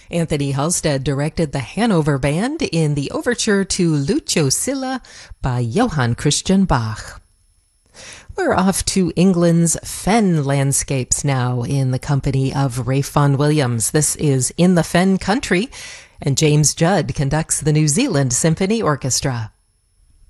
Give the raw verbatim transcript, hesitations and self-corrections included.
Anthony Halstead directed the Hanover Band in the overture to Lucio Silla by Johann Christian Bach. We're off to England's fen landscapes now in the company of Ralph Vaughan Williams. This is In the Fen Country, and James Judd conducts the New Zealand Symphony Orchestra.